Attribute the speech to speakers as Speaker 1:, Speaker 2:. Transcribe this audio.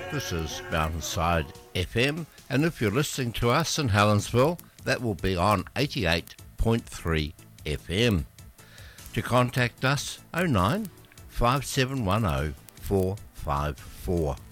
Speaker 1: This is Mountainside FM, and if you're listening to us in Helensville, that will be on 88.3 FM. To contact us, 09 5710 454.